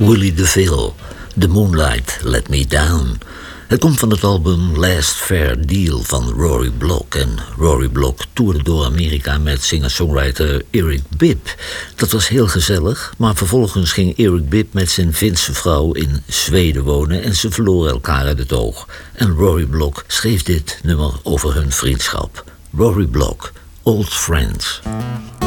Willie DeVille, The Moonlight Let Me Down. Het komt van het album Last Fair Deal van Rory Block. En Rory Block toerde door Amerika met singer-songwriter Eric Bibb. Dat was heel gezellig, maar vervolgens ging Eric Bibb met zijn Finse vrouw in Zweden wonen en ze verloren elkaar uit het oog. En Rory Block schreef dit nummer over hun vriendschap. Rory Block, Old Friends.